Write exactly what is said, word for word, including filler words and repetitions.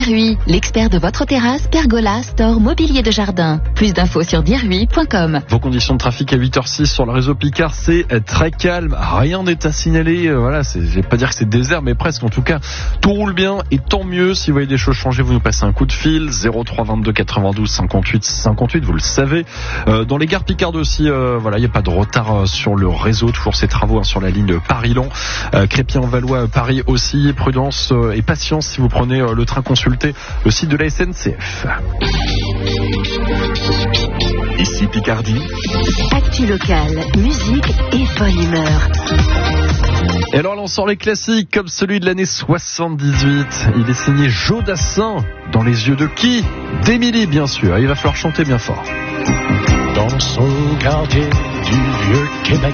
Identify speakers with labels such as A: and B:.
A: Dierhuit, l'expert de votre terrasse, pergola, store, mobilier de jardin. Plus d'infos sur dierhuit point com.
B: Vos conditions de trafic à huit heures six sur le réseau Picard, c'est très calme. Rien n'est à signaler. Euh, voilà, c'est, je vais pas dire que c'est désert, mais presque. En tout cas, tout roule bien et tant mieux. Si vous voyez des choses changer, vous nous passez un coup de fil. zéro trois vingt-deux quatre-vingt-douze cinquante-huit cinquante-huit, vous le savez. Euh, dans les gares Picard aussi, euh, voilà, il n'y a pas de retard euh, sur le réseau. Toujours ces travaux hein, sur la ligne Paris-Lens. Euh, Crépy-en-Valois, Paris aussi. Prudence euh, et patience si vous prenez euh, le train consulté. Le site de la S N C F.
C: Ici Picardie.
A: Actu locale, musique et bonne humeur.
B: Et alors là on sort les classiques comme celui de l'année soixante-dix-huit. Il est signé Joe Dassin. Dans les yeux de qui? D'Émilie bien sûr. Il va falloir chanter bien fort.
D: Dans son quartier du vieux Québec.